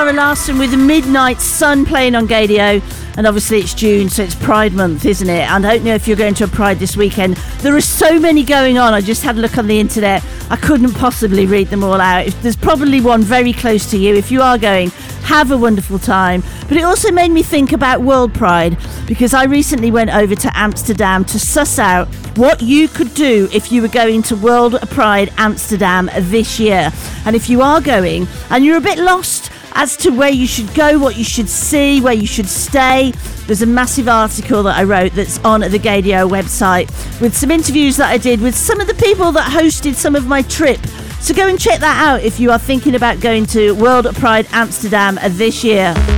Zara Larsson with Midnight Sun playing on Gadio. And obviously it's June, so it's Pride Month, isn't it? And I don't know if you're going to a Pride this weekend. There are so many going on. I just had a look on the internet. I couldn't possibly read them all out. There's probably one very close to you. If you are going, have a wonderful time. But it also made me think about World Pride, because I recently went over to Amsterdam to suss out what you could do if you were going to World Pride Amsterdam this year. And if you are going and you're a bit lost as to where you should go, what you should see, where you should stay, there's a massive article that I wrote that's on the Gadio website with some interviews that I did with some of the people that hosted some of my trip. So go and check that out if you are thinking about going to World Pride Amsterdam this year.